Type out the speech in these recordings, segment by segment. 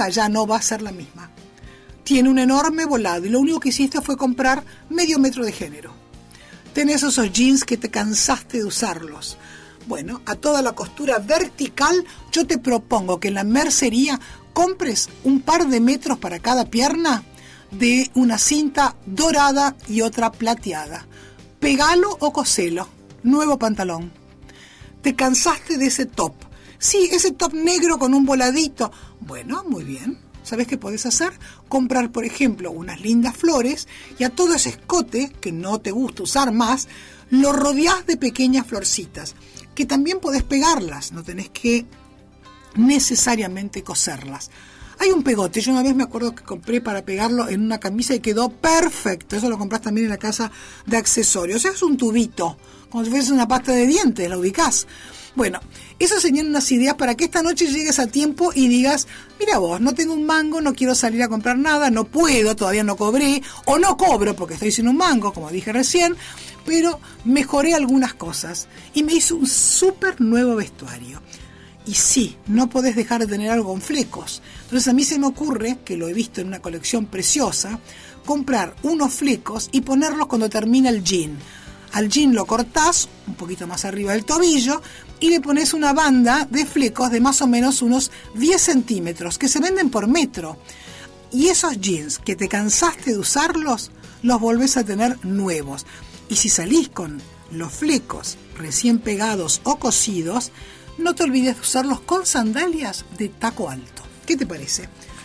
estética ya no va a ser la misma. Tiene un enorme volado y lo único que hiciste fue comprar medio metro de género. Tenés esos jeans que te cansaste de usarlos. Bueno, a toda la costura vertical yo te propongo que en la mercería compres un par de metros para cada pierna de una cinta dorada y otra plateada. Pegalo o coselo. Nuevo pantalón. ¿Te cansaste de ese top? Sí, ese top negro con un voladito. Bueno, muy bien. ¿Sabes qué podés hacer? Comprar, por ejemplo, unas lindas flores y a todo ese escote, que no te gusta usar más, lo rodeás de pequeñas florcitas, que también podés pegarlas, no tenés que necesariamente coserlas. Hay un pegote, yo una vez me acuerdo que compré para pegarlo en una camisa y quedó perfecto. Eso lo compras también en la casa de accesorios. Es un tubito, como si fuese una pasta de dientes, ¿la ubicás? Bueno, esas serían unas ideas para que esta noche llegues a tiempo y digas, mira vos, no tengo un mango, no quiero salir a comprar nada, no puedo, todavía no cobré, o no cobro porque estoy sin un mango, como dije recién, pero mejoré algunas cosas y me hizo un súper nuevo vestuario. Y sí, no podés dejar de tener algo con flecos. Entonces a mí se me ocurre, que lo he visto en una colección preciosa, comprar unos flecos y ponerlos cuando termina el jean. Al jean lo cortás un poquito más arriba del tobillo y le pones una banda de flecos de más o menos unos 10 centímetros que se venden por metro. Y esos jeans que te cansaste de usarlos, los volvés a tener nuevos. Y si salís con los flecos recién pegados o cosidos, no te olvides de usarlos con sandalias de taco alto. ¿Qué te parece?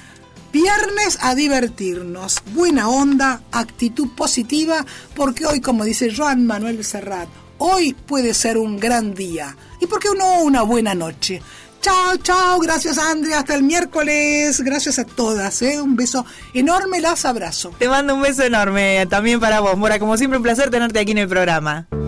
Viernes a divertirnos, buena onda, actitud positiva, porque hoy, como dice Joan Manuel Serrat, hoy puede ser un gran día. ¿Y por qué no una buena noche? Chao, chao, gracias Andrea, hasta el miércoles, gracias a todas, un beso enorme, las abrazo. Te mando un beso enorme también para vos, Mora, como siempre un placer tenerte aquí en el programa.